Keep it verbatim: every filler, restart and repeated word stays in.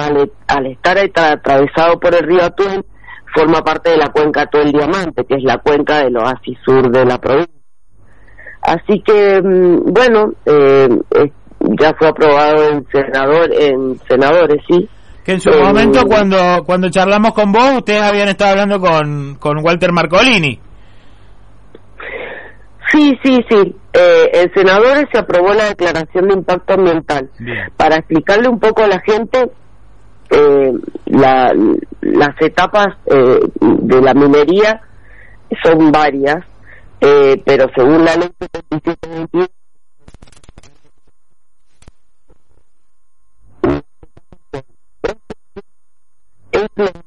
al, al estar atravesado por el río Atuel, forma parte de la cuenca Atuel Diamante, que es la cuenca del oasis sur de la provincia. Así que, bueno, eh, eh, ya fue aprobado en senador, en senadores, sí. Que en su eh, momento, cuando cuando charlamos con vos, ustedes habían estado hablando con, con Walter Marcolini. Sí, sí, sí. Eh, en senadores se aprobó la declaración de impacto ambiental. Bien. Para explicarle un poco a la gente, eh, la, las etapas eh, de la minería son varias, eh, pero según la ley setenta y siete veintiuno, es